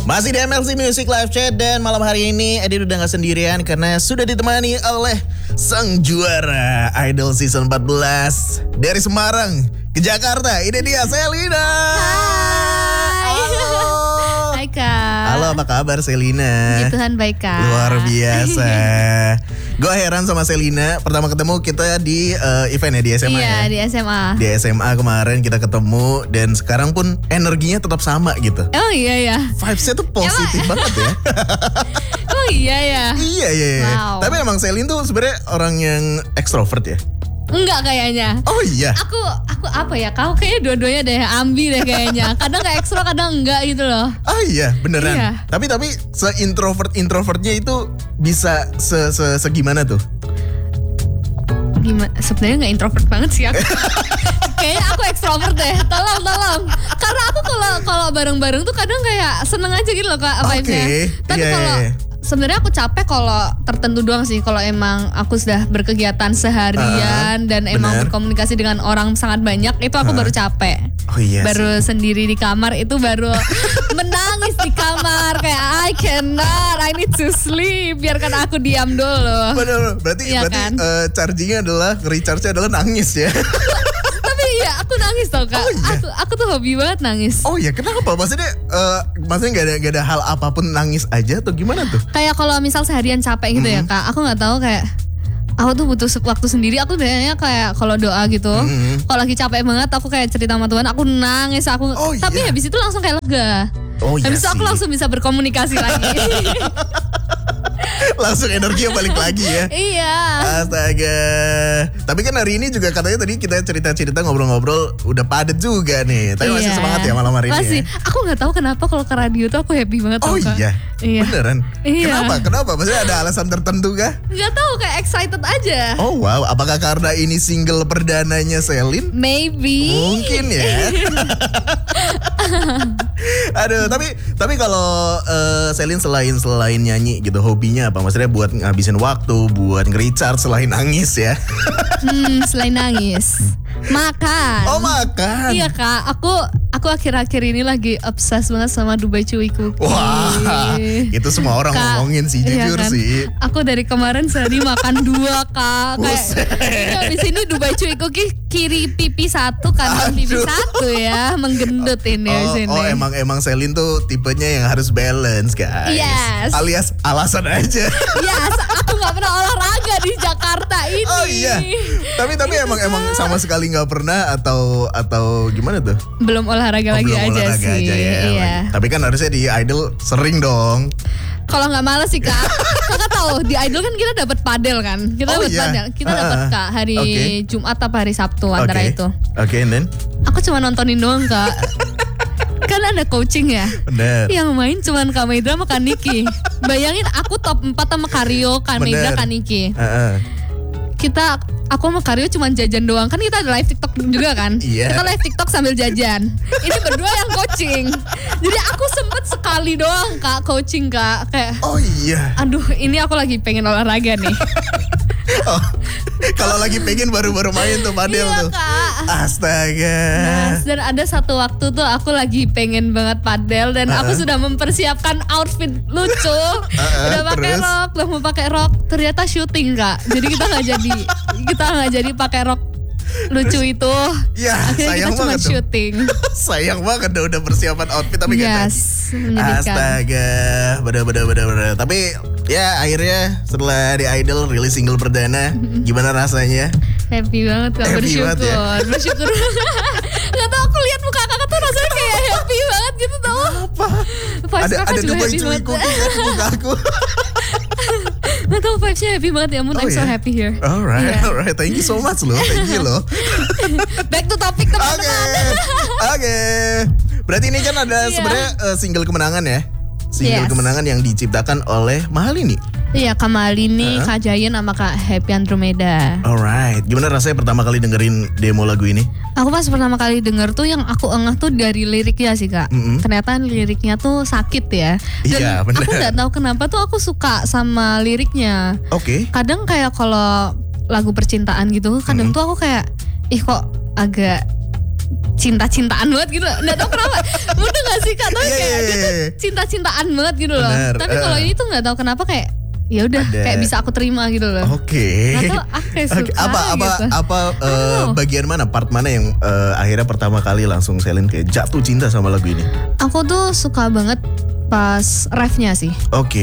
Masih di MLC Music Live Chat dan malam hari ini Edit udah gak sendirian karena sudah ditemani oleh sang juara Idol Season 14 dari Semarang ke Jakarta. Ini dia Selina. Hai. Halo. Hai Kak. Halo, apa kabar Selina? Puji Tuhan baik Kak. Luar biasa. Gue heran sama Selina. Pertama ketemu kita di event ya di SMA. Iya, ya? di SMA. Di SMA kemarin kita ketemu dan sekarang pun energinya tetap sama gitu. Oh iya ya. Vibes-nya tuh positif banget ya. Oh iya ya. Iya. Wow. Tapi emang Selin tuh sebenarnya orang yang ekstrovert ya? Enggak kayaknya. Oh iya. Aku apa ya? Kau kayaknya dua-duanya deh, ambi deh kayaknya. Kadang kayak ekstro, kadang enggak gitu loh. Oh iya, beneran. Iya. Tapi se-introvertnya itu bisa segimana tuh? Gimana? Sebenarnya nggak introvert banget sih aku. Kayaknya aku ekstrovert deh. Tolong. Karena aku kalau bareng-bareng tuh kadang kayak seneng aja gitu loh Kak vibes-nya. Tapi kalau sebenarnya aku capek kalau tertentu doang sih. Kalau emang aku sudah berkegiatan seharian dan emang berkomunikasi dengan orang sangat banyak, itu aku baru capek. Oh iya. Baru sendiri di kamar itu baru menangis di kamar kayak I need to sleep, biarkan aku diam dulu. Bener. Berarti kan? Chargingnya adalah, recharge-nya adalah nangis ya. Tapi iya aku nangis tau Kak. Oh, iya? Aku tuh hobi banget nangis. Oh iya, kenapa? Maksudnya gak ada hal apapun nangis aja atau gimana tuh? Kayak kalau misal seharian capek gitu ya Kak, aku nggak tahu kayak aku tuh butuh waktu sendiri. Aku biasanya kayak kalau doa gitu, kalau lagi capek banget aku kayak cerita sama Tuhan, aku nangis, tapi habis itu langsung kayak lega. Oh iya. Habis itu aku langsung bisa berkomunikasi lagi. Langsung energinya balik lagi ya. Iya. Astaga. Tapi kan hari ini juga katanya tadi kita cerita-cerita ngobrol-ngobrol udah padat juga nih. Tapi masih semangat ya malam hari ini. Masih. Ya? Aku nggak tahu kenapa kalau ke radio tuh aku happy banget. Oh iya. Beneran? Iya. Kenapa? Maksudnya ada alasan tertentu kah? Nggak tahu, kayak excited aja. Oh wow. Apakah karena ini single perdananya Selin? Maybe. Mungkin ya. Aduh, tapi kalau Selin selain nyanyi gitu, hobinya apa? Maksudnya buat ngabisin waktu, buat nge-recharge selain nangis ya? Selain nangis, makan. Oh makan. Iya Kak, aku akhir-akhir ini lagi obses banget sama Dubai Chewy Cookie. Wah, itu semua orang Kak, ngomongin sih, jujur kan? Sih. Aku dari kemarin sehari makan 2 Kak. Kayak di sini Dubai Chewy Cookie kiri pipi 1, kanan pipi 1 ya, menggendut ini di sini. Oh emang Selin tuh tipenya yang harus balance guys. Yes. Alias alasan aja. Yes, aku nggak pernah olahraga di Jakarta ini. Oh iya. Tapi emang sama sekali nggak pernah atau gimana tuh? Belum olahraga lagi belum aja olahraga sih. Aja ya, iya. Lagi. Tapi kan harusnya di Idol sering dong. Kalau nggak malas sih Kak, Kakak tahu di Idol kan kita dapat padel kan, padel, kita dapat Kak hari Jumat apa hari Sabtu antara itu. Oke, and then? Aku cuma nontonin doang Kak. Kan ada coaching ya. Bener. Yang main cuman Kak Medra sama Kak Niki. Bayangin aku top 4 sama Karyo, Kak Medra, Kak Niki. Aku sama Karyo cuma jajan doang. Kan kita ada live TikTok juga kan. Kita live TikTok sambil jajan. Ini berdua yang coaching. Jadi aku sempet sekali doang Kak coaching Kak. Kayak, oh iya. Aduh ini aku lagi pengen olahraga nih. Oh, kalau lagi pengen baru-baru main tuh padel tuh. Kak. Astaga. Nah, dan ada satu waktu tuh aku lagi pengen banget padel dan aku sudah mempersiapkan outfit lucu. Udah pakai rok, udah mau pakai rok. Ternyata syuting Kak. Jadi kita nggak jadi pakai rok lucu itu. Ya, akhirnya kita cuma syuting. Sayang banget udah persiapan outfit tapi gak jadi. Astaga, bener. Tapi ya akhirnya setelah di Idol rilis single perdana, gimana rasanya? Happy banget Kak, bersyukur. Gak tau, aku lihat muka kakak tuh rasanya kayak happy banget gitu tau. Apa? Ada Dubai Chewy Cookie kan di muka aku. Gak tau, vibes-nya happy banget ya Mun. I'm so happy here. Alright. Thank you so much loh. Thank you loh. Back to topic teman-teman. Oke. Berarti ini kan ada sebenarnya single kemenangan ya. Single kemenangan yang diciptakan oleh Mahalini. Iya, Kak Mahalini, Kak Jayan sama Kak Happy Andromeda. Alright. Gimana rasanya pertama kali dengerin demo lagu ini? Aku pas pertama kali denger tuh yang aku engah tuh dari liriknya sih Kak. Ternyata liriknya tuh sakit ya. Dan iya, bener. Aku gak tahu kenapa tuh aku suka sama liriknya. Oke. Kadang kayak kalau lagu percintaan gitu, kadang tuh aku kayak kok agak cinta-cintaan banget gitu. Nggak tahu kenapa. Mudah gak sih Kak? Tapi kayak dia tuh cinta-cintaan banget gitu loh. Bener, Tapi kalau ini tuh nggak tahu kenapa kayak ya udah kayak bisa aku terima gitu loh. Oke. Atau aku kayak suka Apa gitu. bagian mana, part mana yang akhirnya pertama kali langsung Selin kayak jatuh cinta sama lagu ini? Aku tuh suka banget pas refnya sih. Oke.